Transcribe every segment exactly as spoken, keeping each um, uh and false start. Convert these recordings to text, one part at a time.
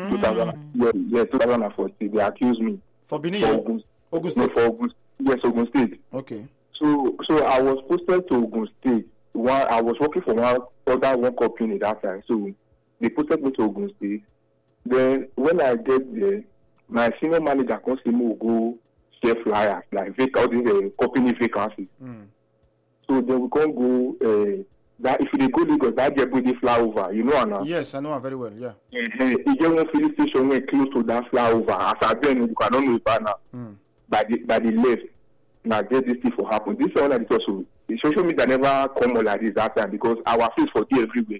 mm. two thousand, yeah, yeah, two thousand fourteen. They accused me. For Benin? For Ogun, Ogun State? No, for Ogun, yes, Ogun State. Okay. So, so I was posted to Ogun State. One, I was working for one other one company that time. So they posted me to Ogun State. Then when I get there, my senior manager comes to me go share flyers like vac- all these uh, company vacancies. Mm. So then we can't go. Uh, that if they go Lagos, that get the flyover. You know, Anna? Yes, I know her very well. Yeah. Uh-huh. You get one filling station where close to that flyover. As I then you cannot know it now. Mm. By the by the left. Now get this thing for happen. This is all that it also. The social media never come out like this that time because our face for there everywhere.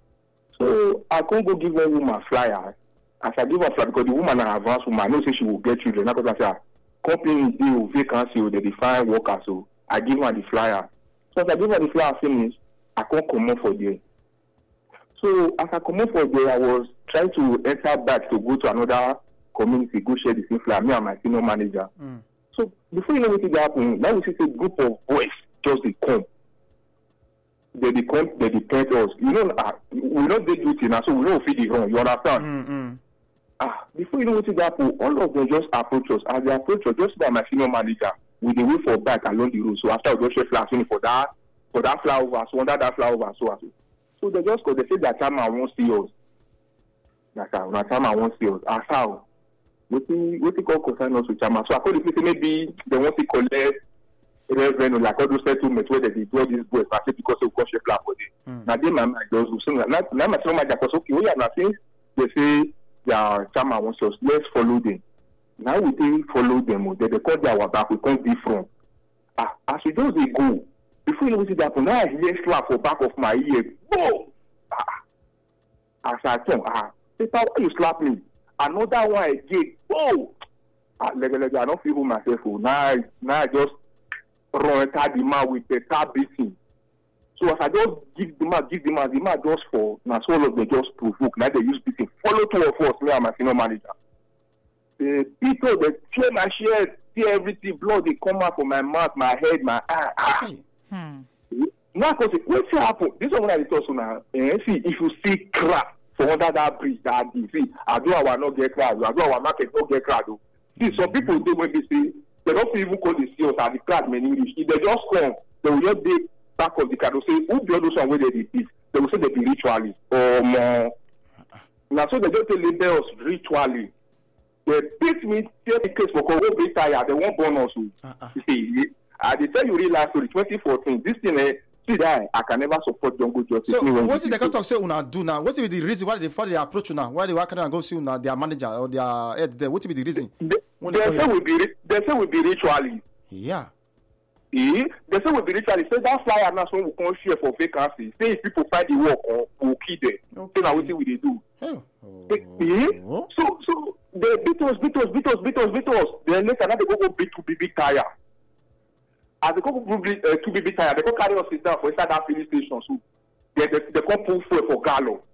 So I can't go give one woman flyer. As I give her flyer because the woman an advanced woman, I know say she will get children. Because I say company deal vacancy, they define workers. So I give her the flyer. So as I give her the flyer finish, I can't come out for there. So as I come out for there, I was trying to enter back to go to another community, go share the same flyer. Me and my senior manager. Mm. So before you know what happened, now we see a group of boys just they come. They they come, they depend us. You know, uh, we not do duty now, so we don't feed the wrong. You understand? Mm-hmm. Ah, before you know what happened, all of them just approach us. As they approach us, just by my senior manager, we they wait for back along the road. So after we just share flowers for that, for that flower, so under that flower, so so. So they just go. They say that time I won't see us. That's how. That time I won't see us. As how? What we what we call concern us with Chama. So I call the people maybe they want to collect revenue like all those settlements where they do all these boys, because of course they for them. Now they my mind goes so now now my senior manager goes okay. We are not saying they say their Chama wants us. Let's follow them. Now we think follow them. They they call their back. We can't be from. Ah, as we just they go. Before you know what happen, now I hear slap for back of my ear. Boom! Ah, as I turn, ah, sister, why you slap me? Another one again. Oh, ah, like, like, I don't feel myself. Oh, now, now I just run enter the man with the tab beating. So as I just give the man, give the man, the man just fall. Now so all of them just provoke. Now they use beating. Follow two of us, me and my senior manager. The people they tear my shirt, tear everything, blood they come out from my mouth, my head, my eye. Ah. Hmm. Now, because what's happen? This is what I talk now. Eh, see, if you see crap for under that bridge, that day, see, I do I will not get crowd. I do I will not get crowd. See, some people they when they say they don't even call the C E Os as the crowd in English. If they just come, they will just be back of the crowd. They say, who be all those one where they did this? They will say they be ritualists. Um, uh, now, so they just label us ritually. They beat me, take the case for Congo be tired. They won't burn us. Uh-uh. See, I they tell you real life story. twenty fourteen. This thing, eh, see that I can never support Jungle Justice. So what did they can talk say una do now? What is the reason why they follow the approach now? Why they work and go see una their manager or their head there? What is the reason? They, they say we be they say we be ritually. Yeah. Eh? They say we be ritually. Say that flyer now so we can share for vacancy. Say if people find the work or we'll kill them. Okay. So now what we they do? Oh. Eh? Oh. So so they beat us, beat us, beat us, beat us, beat us. Then later now they go go beat to be big tire. As they go to be big tire, they go carry us down for inside that filling station. So they they, they come pull fuel for Gallo.